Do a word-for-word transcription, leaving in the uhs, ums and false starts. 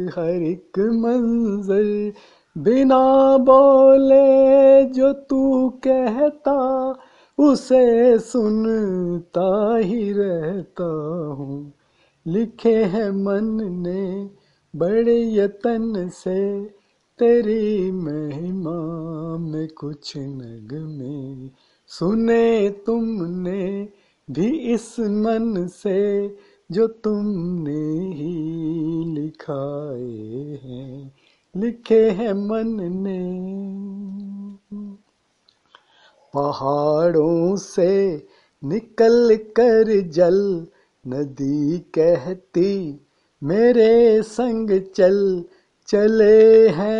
हर एक मंजर बिना बोले जो तू कहता उसे सुनता ही रहता हूँ। लिखे हैं मन ने बड़े यतन से तेरी महिमा में कुछ नगमे, सुने तुमने भी इस मन से जो तुमने ही लिखाए हैं, लिखे हैं मन ने। पहाड़ों से निकल कर जल नदी कहती मेरे संग चल, चले हैं